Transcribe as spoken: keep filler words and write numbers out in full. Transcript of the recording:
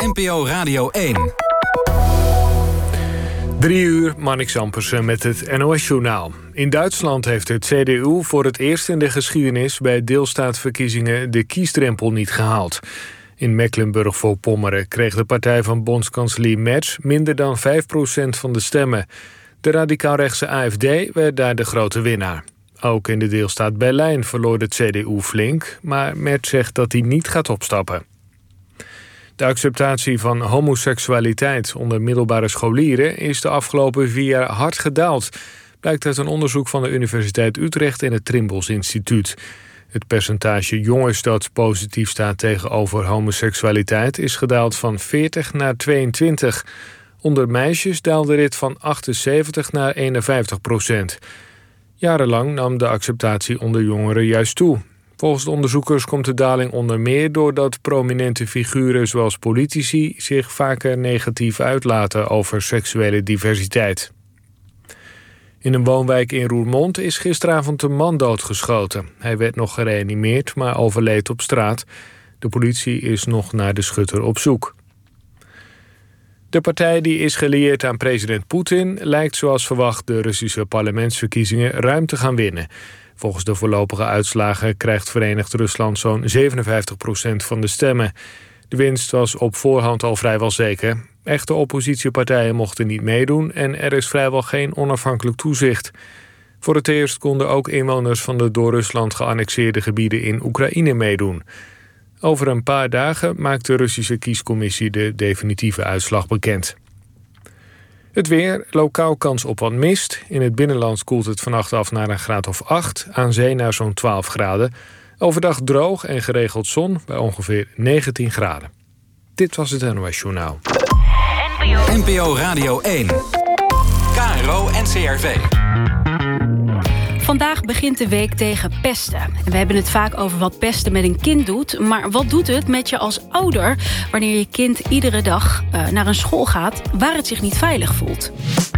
N P O Radio één. Drie uur, Marnix Ampersen met het N O S-journaal. In Duitsland heeft het C D U voor het eerst in de geschiedenis bij deelstaatverkiezingen de kiesdrempel niet gehaald. In Mecklenburg-Vorpommern kreeg de partij van bondskanselier Merz minder dan vijf procent van de stemmen. De radicaal-rechtse A F D werd daar de grote winnaar. Ook in de deelstaat Berlijn verloor het C D U flink, maar Merz zegt dat hij niet gaat opstappen. De acceptatie van homoseksualiteit onder middelbare scholieren is de afgelopen vier jaar hard gedaald, blijkt uit een onderzoek van de Universiteit Utrecht en het Trimbos Instituut. Het percentage jongens dat positief staat tegenover homoseksualiteit is gedaald van veertig naar tweeëntwintig. Onder meisjes daalde dit van achtenzeventig naar eenenvijftig procent. Jarenlang nam de acceptatie onder jongeren juist toe. Volgens de onderzoekers komt de daling onder meer doordat prominente figuren zoals politici zich vaker negatief uitlaten over seksuele diversiteit. In een woonwijk in Roermond is gisteravond een man doodgeschoten. Hij werd nog gereanimeerd, maar overleed op straat. De politie is nog naar de schutter op zoek. De partij die is gelieerd aan president Poetin lijkt zoals verwacht de Russische parlementsverkiezingen ruim te gaan winnen. Volgens de voorlopige uitslagen krijgt Verenigd Rusland zo'n zevenenvijftig procent van de stemmen. De winst was op voorhand al vrijwel zeker. Echte oppositiepartijen mochten niet meedoen en er is vrijwel geen onafhankelijk toezicht. Voor het eerst konden ook inwoners van de door Rusland geannexeerde gebieden in Oekraïne meedoen. Over een paar dagen maakt de Russische kiescommissie de definitieve uitslag bekend. Het weer, lokaal kans op wat mist. In het binnenland koelt het vannacht af naar een graad of acht. Aan zee naar zo'n twaalf graden. Overdag droog en geregeld zon bij ongeveer negentien graden. Dit was het N O S Journaal. N P O Radio één. K R O en C R V. Vandaag begint de week tegen pesten. En we hebben het vaak over wat pesten met een kind doet. Maar wat doet het met je als ouder wanneer je kind iedere dag uh, naar een school gaat waar het zich niet veilig voelt?